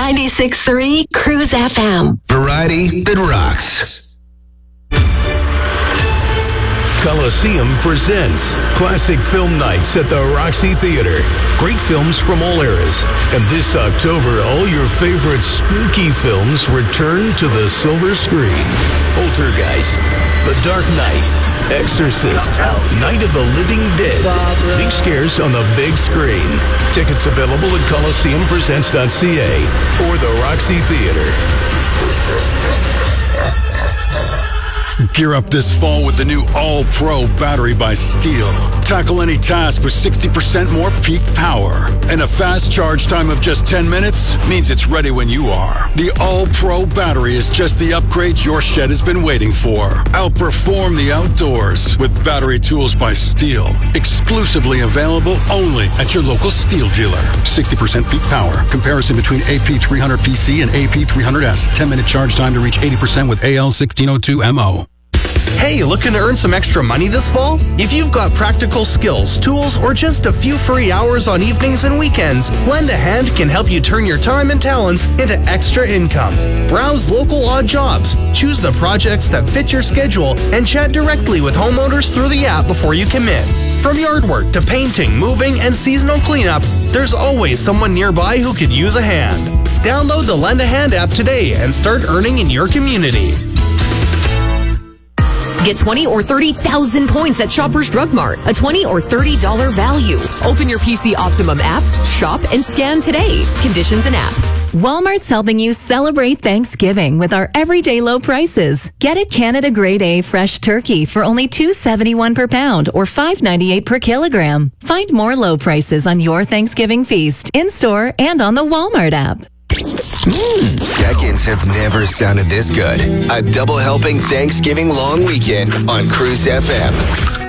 96.3 Cruise FM. Variety that rocks. Coliseum presents Classic Film Nights at the Roxy Theater. Great films from all eras. And this October, all your favorite spooky films return to the silver screen. Poltergeist, The Dark Knight, Exorcist, Night of the Living Dead. Big scares on the big screen. Tickets available at coliseumpresents.ca or the Roxy Theater. Gear up this fall with the new All-Pro battery by Steel. Tackle any task with 60% more peak power. And a fast charge time of just 10 minutes means it's ready when you are. The All-Pro battery is just the upgrade your shed has been waiting for. Outperform the outdoors with battery tools by Steel. Exclusively available only at your local Steel dealer. 60% peak power. Comparison between AP300PC and AP300S. 10-minute charge time to reach 80% with AL1602MO. Hey, looking to earn some extra money this fall? If you've got practical skills, tools, or just a few free hours on evenings and weekends, Lend a Hand can help you turn your time and talents into extra income. Browse local odd jobs, choose the projects that fit your schedule, and chat directly with homeowners through the app before you commit. From yard work to painting, moving, and seasonal cleanup, there's always someone nearby who could use a hand. Download the Lend a Hand app today and start earning in your community. Get 20 or 30,000 points at Shoppers Drug Mart, a $20 or $30 value. Open your PC Optimum app, shop, and scan today. Conditions and app. Walmart's helping you celebrate Thanksgiving with our everyday low prices. Get it Canada Grade A fresh turkey for only $2.71 per pound or $5.98 per kilogram. Find more low prices on your Thanksgiving feast, in-store, and on the Walmart app. Check-ins have never sounded this good. A double helping Thanksgiving long weekend on Cruise FM.